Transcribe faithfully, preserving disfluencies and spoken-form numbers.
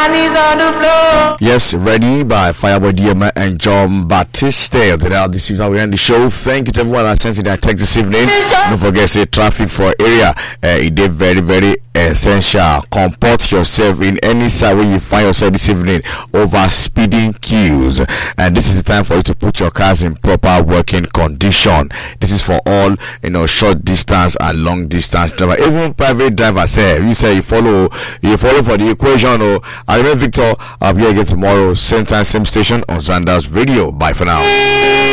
knees on the floor. Yes, ready by Fireboy D M and John Batiste. Now this evening we end the show. Thank you to everyone that sent in their text this evening. Don't forget say traffic for area. Uh, it is very very essential. Comport yourself in any side where you find yourself this evening over speeding queues, and this is the time for you to put your cars in proper working condition. This is for all, you know, short distance and long distance driver, even private drivers. Say you say you follow you follow for the equation. Or I remember Victor. I'll be here again tomorrow, same time, same station on Zanda's Radio. Bye for now.